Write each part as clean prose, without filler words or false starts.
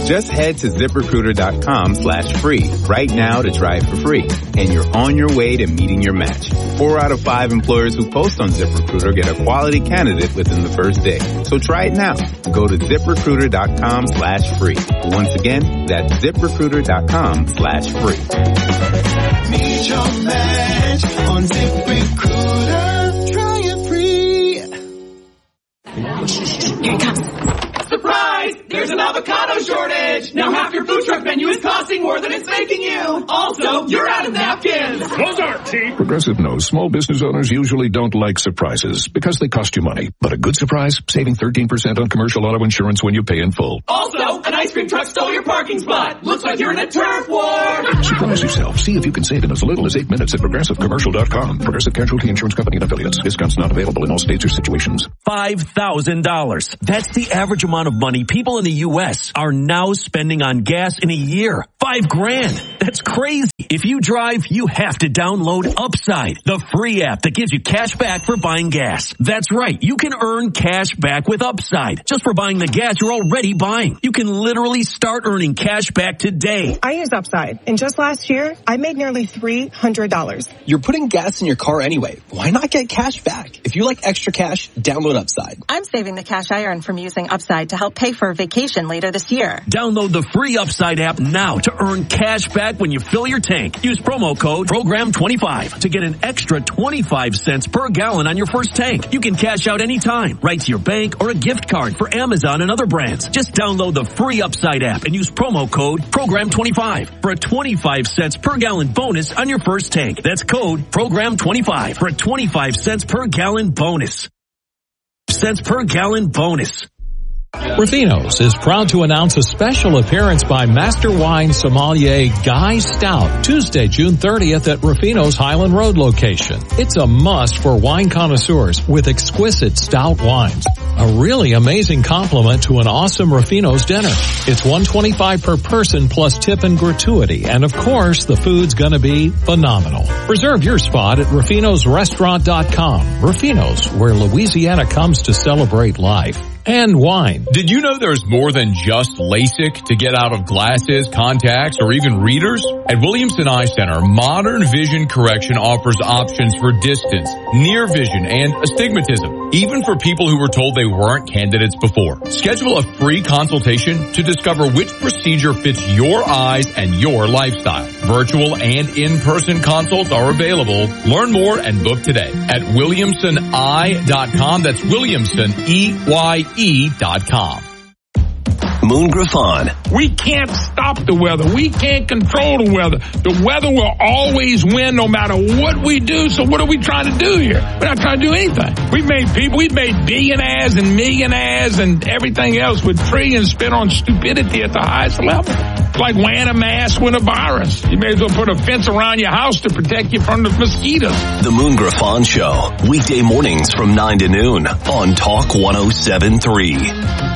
Just head to ZipRecruiter.com/free right now to try it for free. And you're on your way to meeting your match. 4 out of 5 employers who post on ZipRecruiter get a quality candidate within the first day. So try it now. Go to ZipRecruiter.com/free. Once again, that's ZipRecruiter.com/free. Meet your match on ZipRecruiter. Try it free. Here it comes. Surprise! There's an avocado shortage! Now half your food truck menu is costing more than it's making you! Also, you're out of napkins! Those aren't cheap! Progressive knows small business owners usually don't like surprises because they cost you money. But a good surprise, saving 13% on commercial auto insurance when you pay in full. Also, an ice cream truck stole your parking spot! Looks like you're in a turf war! Surprise yourself. See if you can save in as little as 8 minutes at ProgressiveCommercial.com. Progressive Casualty Insurance Company and Affiliates. Discounts not available in all states or situations. $5,000. That's the average amount of money people in the U.S. are now spending on gas in a year. $5,000. That's crazy. If you drive, you have to download Upside, the free app that gives you cash back for buying gas. That's right. You can earn cash back with Upside just for buying the gas you're already buying. You can literally start earning cash back today. I use Upside, and just last year, I made nearly $300. You're putting gas in your car anyway. Why not get cash back? If you like extra cash, download Upside. I'm saving the cash I earn from using Upside to help pay for a vacation later this year. Download the free Upside app now to earn cash back when you fill your tank. Use promo code PROGRAM25 to get an extra 25 cents per gallon on your first tank. You can cash out anytime, right to your bank or a gift card for Amazon and other brands. Just download the free Upside app and use promo code PROGRAM25 for a 25 cents per gallon bonus on your first tank. That's code PROGRAM25 for a 25 cents per gallon bonus. Cents per gallon bonus. Ruffino's is proud to announce a special appearance by Master Wine Sommelier Guy Stout, Tuesday, June 30th at Ruffino's Highland Road location. It's a must for wine connoisseurs with exquisite stout wines. A really amazing compliment to an awesome Ruffino's dinner. It's $125 per person plus tip and gratuity. And of course, the food's gonna be phenomenal. Reserve your spot at Ruffino'sRestaurant.com. Ruffino's, where Louisiana comes to celebrate life. And wine. Did you know there's more than just LASIK to get out of glasses, contacts, or even readers? At Williamson Eye Center, Modern Vision Correction offers options for distance, near vision, and astigmatism, even for people who were told they weren't candidates before. Schedule a free consultation to discover which procedure fits your eyes and your lifestyle. Virtual and in-person consults are available. Learn more and book today at WilliamsonEye.com. That's Williamson, EYE.com. Moon Griffon. We can't stop the weather. We can't control the weather. The weather will always win no matter what we do. So what are we trying to do here? We're not trying to do anything. We've made billionaires and millionaires and everything else with trillions spent on stupidity at the highest level. It's like wearing a mask with a virus. You may as well put a fence around your house to protect you from the mosquitoes. The Moon Griffon Show. Weekday mornings from 9 to noon on Talk 107.3.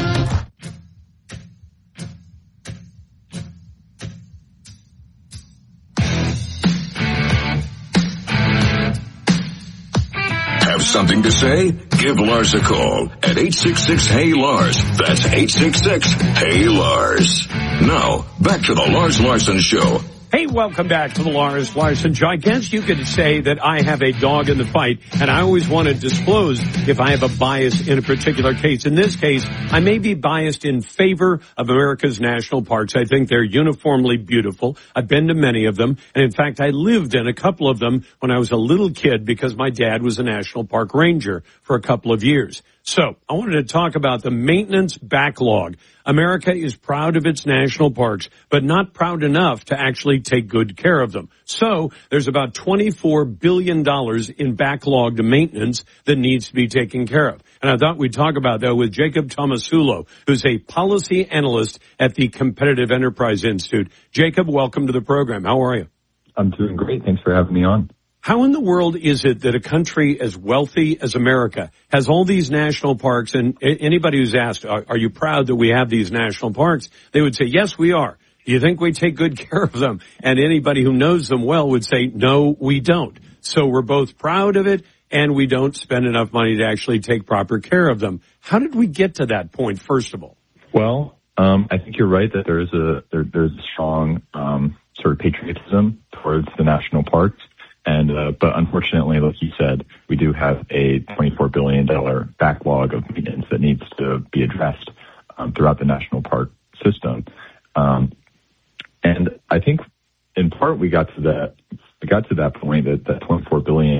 Have something to say? Give Lars a call at 866-HEY-LARS. That's 866-HEY-LARS. Now, back to the Lars Larson Show. Hey, welcome back to the Lars Larson Show. I guess you could say that I have a dog in the fight, and I always want to disclose if I have a bias in a particular case. In this case, I may be biased in favor of America's national parks. I think they're uniformly beautiful. I've been to many of them, and in fact, I lived in a couple of them when I was a little kid because my dad was a national park ranger for a couple of years. So, I wanted to talk about the maintenance backlog. America is proud of its national parks, but not proud enough to actually take good care of them. So, there's about $24 billion in backlogged maintenance that needs to be taken care of. And I thought we'd talk about that with Jacob Tomasulo, who's a policy analyst at the Competitive Enterprise Institute. Jacob, welcome to the program. How are you? I'm doing great. Thanks for having me on. How in the world is it that a country as wealthy as America has all these national parks? And anybody who's asked, are you proud that we have these national parks? They would say, yes, we are. Do you think we take good care of them? And anybody who knows them well would say, no, we don't. So we're both proud of it, and we don't spend enough money to actually take proper care of them. How did we get to that point, first of all? Well, I think you're right that there's a strong sort of patriotism towards the national parks, and but unfortunately, like you said, we do have a $24 billion backlog of maintenance that needs to be addressed throughout the national park system. And I think in part we got to that point that $24 billion.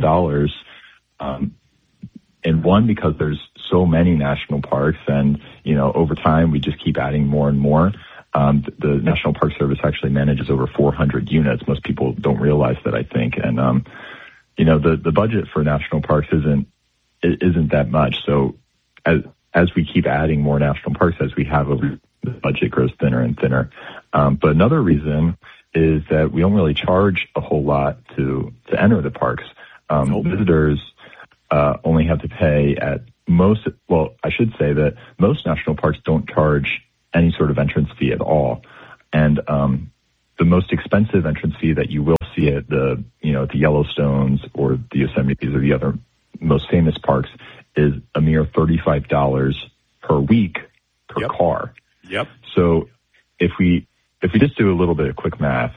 And one, because there's so many national parks, and over time we just keep adding more and more. The National Park Service actually manages over 400 units. Most people don't realize that, I think. And the budget for national parks isn't that much. So as we keep adding more national parks, as we have over, the budget grows thinner and thinner. But another reason is that we don't really charge a whole lot to enter the parks. Visitors only have to pay at most. Well, I should say that most national parks don't charge any sort of entrance fee at all. And the most expensive entrance fee that you will see at the Yellowstones or the Yosemites or the other most famous parks is a mere $35 per week per car. Yep. So if we just do a little bit of quick math,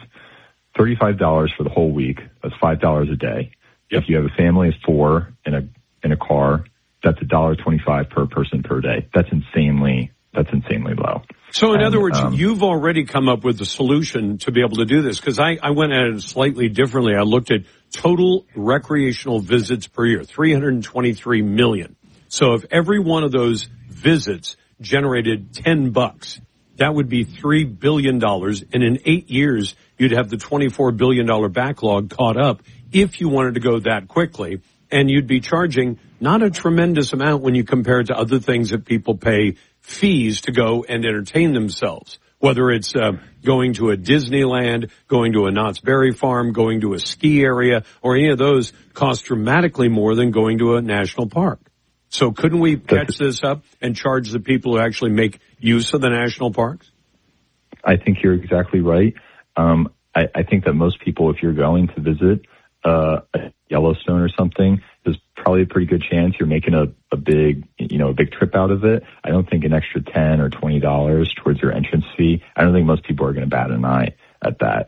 $35 for the whole week, that's $5 a day. Yep. If you have a family of four in a car, that's $1.25 per person per day. That's insanely low. So in other words, you've already come up with a solution to be able to do this, because I went at it slightly differently. I looked at total recreational visits per year, 323 million. So if every one of those visits generated $10, that would be $3 billion. And in 8 years, you'd have the $24 billion backlog caught up if you wanted to go that quickly. And you'd be charging not a tremendous amount when you compare it to other things that people pay fees to go and entertain themselves, whether it's going to a Disneyland, going to a Knott's Berry Farm, going to a ski area, or any of those cost dramatically more than going to a national park. So couldn't we catch this up and charge the people who actually make use of the national parks? I think you're exactly right. I think that most people, if you're going to visit Yellowstone or something, there's probably a pretty good chance you're making a big trip out of it. I don't think an extra $10 or $20 towards your entrance fee, I don't think most people are going to bat an eye at that.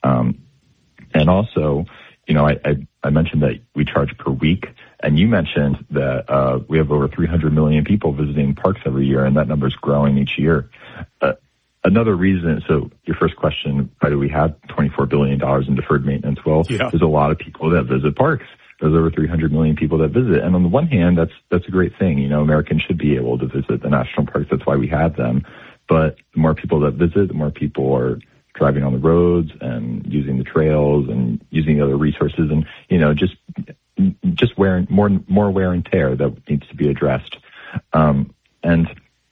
And also, I mentioned that we charge per week, and you mentioned that we have over 300 million people visiting parks every year, and that number's growing each year. Another reason, so your first question, why do we have $24 billion in deferred maintenance? Well, there's a lot of people that visit parks. There's over 300 million people that visit. And on the one hand, that's a great thing. Americans should be able to visit the national parks. That's why we have them. But the more people that visit, the more people are driving on the roads and using the trails and using the other resources, and, just more wear and tear that needs to be addressed. And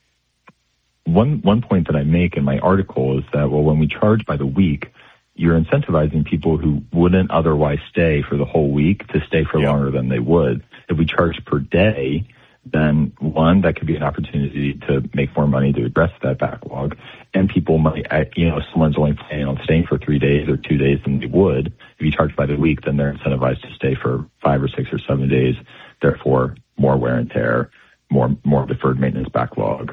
one point that I make in my article is that, well, when we charge by the week, you're incentivizing people who wouldn't otherwise stay for the whole week to stay for longer than they would. If we charge per day, then one, that could be an opportunity to make more money to address that backlog. And people might, if someone's only planning on staying for 3 days or 2 days than they would, if you charge by the week, then they're incentivized to stay for 5 or 6 or 7 days. Therefore, more wear and tear, more deferred maintenance backlog.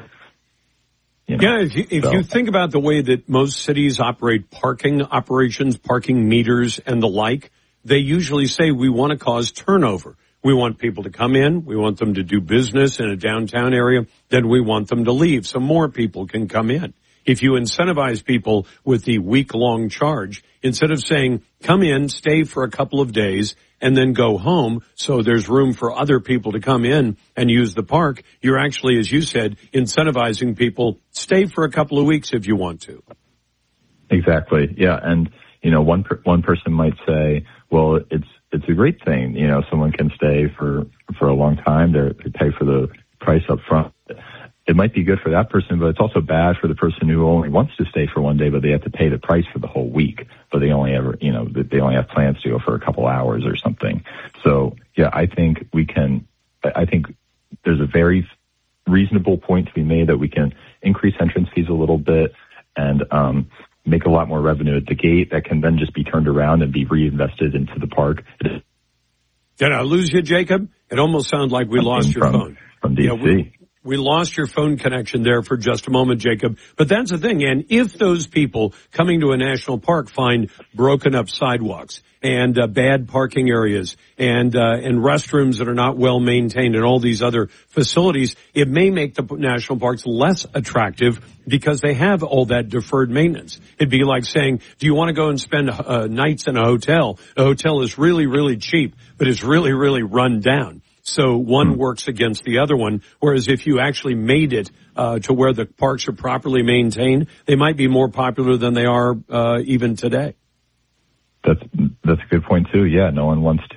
If you think about the way that most cities operate parking operations, parking meters and the like, they usually say we want to cause turnover. We want people to come in. We want them to do business in a downtown area. Then we want them to leave so more people can come in. If you incentivize people with the week-long charge, instead of saying, come in, stay for a couple of days, and then go home so there's room for other people to come in and use the park, you're actually, as you said, incentivizing people, stay for a couple of weeks if you want to. Exactly. Yeah. And, one person might say, well, it's a great thing. Someone can stay for a long time. They pay for the price up front. It might be good for that person, but it's also bad for the person who only wants to stay for 1 day, but they have to pay the price for the whole week. But they only have plans to go for a couple hours or something. So yeah, I think there's a very reasonable point to be made that we can increase entrance fees a little bit and, make a lot more revenue at the gate that can then just be turned around and be reinvested into the park. Did I lose you, Jacob? It almost sounds like we lost your phone. From DC. We lost your phone connection there for just a moment, Jacob. But that's the thing. And if those people coming to a national park find broken up sidewalks and bad parking areas and restrooms that are not well maintained and all these other facilities, it may make the national parks less attractive because they have all that deferred maintenance. It'd be like saying, do you want to go and spend nights in a hotel? A hotel is really, really cheap, but it's really, really run down. So one works against the other one, whereas if you actually made it to where the parks are properly maintained, they might be more popular than they are even today. That's a good point too. Yeah, no one wants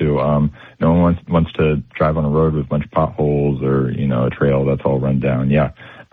to drive on a road with a bunch of potholes or a trail that's all run down. Yeah,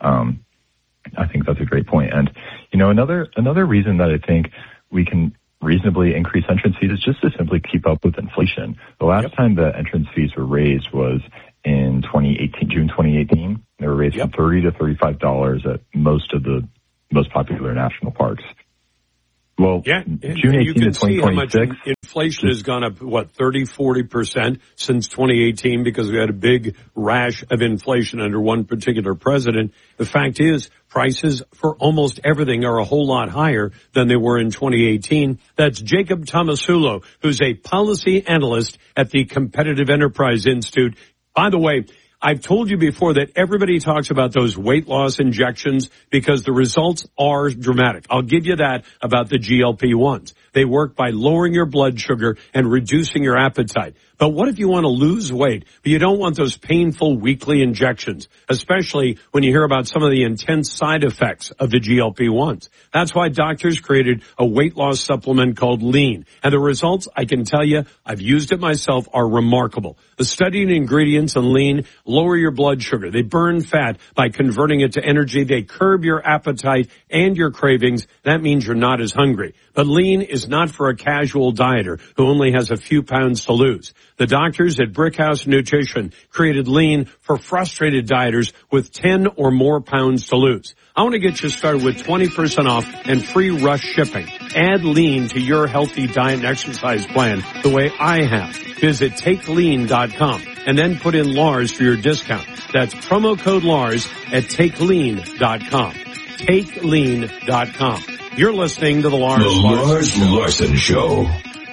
I think that's a great point. And another reason that I think we can reasonably increase entrance fees is just to simply keep up with inflation. The last time the entrance fees were raised was in June 2018. They were raised from $30 to $35 at most of the most popular national parks. Well, June 18 you can to 2026. See how much inflation has gone up, 30-40% since 2018 because we had a big rash of inflation under one particular president. The fact is, prices for almost everything are a whole lot higher than they were in 2018. That's Jacob Tomasulo, who's a policy analyst at the Competitive Enterprise Institute. By the way, I've told you before that everybody talks about those weight loss injections because the results are dramatic. I'll give you that about the GLP-1s. They work by lowering your blood sugar and reducing your appetite. But what if you want to lose weight, but you don't want those painful weekly injections, especially when you hear about some of the intense side effects of the GLP-1s? That's why doctors created a weight loss supplement called Lean. And the results, I can tell you, I've used it myself, are remarkable. The studied ingredients in Lean lower your blood sugar. They burn fat by converting it to energy. They curb your appetite and your cravings. That means you're not as hungry. But Lean is not for a casual dieter who only has a few pounds to lose. The doctors at Brickhouse Nutrition created Lean for frustrated dieters with 10 or more pounds to lose. I want to get you started with 20% off and free rush shipping. Add Lean to your healthy diet and exercise plan the way I have. Visit TakeLean.com and then put in Lars for your discount. That's promo code Lars at TakeLean.com. TakeLean.com. You're listening to the Lars Larson Show.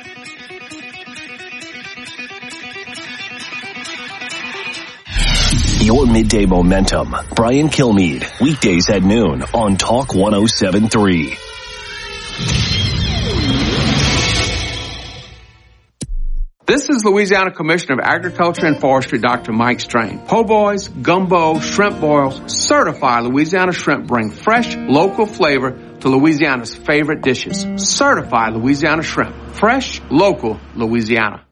Your midday momentum. Brian Kilmeade. Weekdays at noon on Talk 107.3. This is Louisiana Commissioner of Agriculture and Forestry, Dr. Mike Strain. Po' boys, gumbo, shrimp boils, certified Louisiana shrimp bring fresh, local flavor to Louisiana's favorite dishes. Certified Louisiana shrimp. Fresh, local, Louisiana.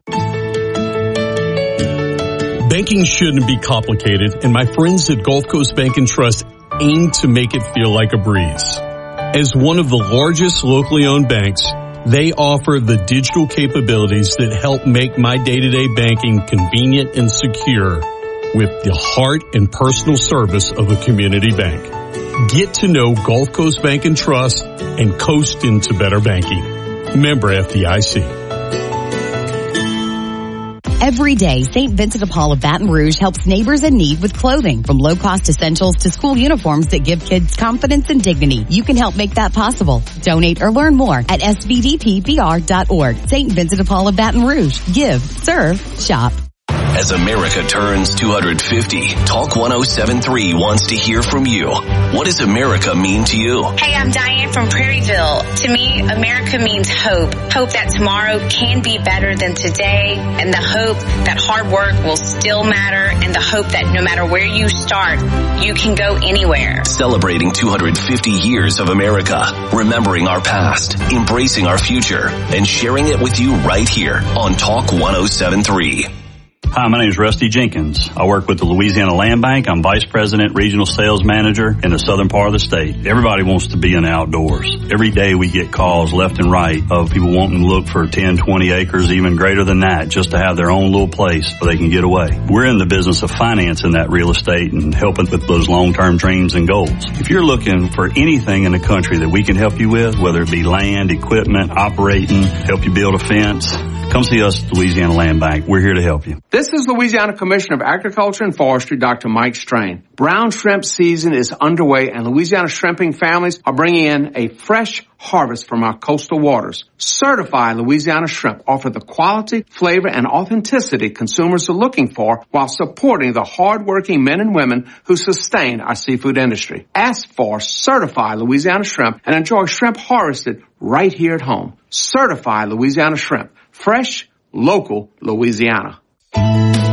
Banking shouldn't be complicated, and my friends at Gulf Coast Bank and Trust aim to make it feel like a breeze. As one of the largest locally owned banks, they offer the digital capabilities that help make my day-to-day banking convenient and secure with the heart and personal service of a community bank. Get to know Gulf Coast Bank and Trust and coast into better banking. Member FDIC. Every day, St. Vincent de Paul of Baton Rouge helps neighbors in need with clothing, from low-cost essentials to school uniforms that give kids confidence and dignity. You can help make that possible. Donate or learn more at svdpbr.org. St. Vincent de Paul of Baton Rouge. Give, serve, shop. As America turns 250, Talk 107.3 wants to hear from you. What does America mean to you? Hey, I'm Diane from Prairieville. To me, America means hope. Hope that tomorrow can be better than today, and the hope that hard work will still matter, and the hope that no matter where you start, you can go anywhere. Celebrating 250 years of America, remembering our past, embracing our future, and sharing it with you right here on Talk 107.3. Hi, my name is Rusty Jenkins. I work with the Louisiana Land Bank. I'm Vice President, Regional Sales Manager in the southern part of the state. Everybody wants to be in the outdoors. Every day we get calls left and right of people wanting to look for 10, 20 acres, even greater than that, just to have their own little place where they can get away. We're in the business of financing that real estate and helping with those long-term dreams and goals. If you're looking for anything in the country that we can help you with, whether it be land, equipment, operating, help you build a fence, Come see us at Louisiana Land Bank. We're here to help you. This is Louisiana Commissioner of Agriculture and Forestry, Dr. Mike Strain. Brown shrimp season is underway, and Louisiana shrimping families are bringing in a fresh harvest from our coastal waters. Certified Louisiana shrimp offer the quality, flavor, and authenticity consumers are looking for while supporting the hard-working men and women who sustain our seafood industry. Ask for certified Louisiana shrimp and enjoy shrimp harvested right here at home. Certified Louisiana shrimp. Fresh, local Louisiana.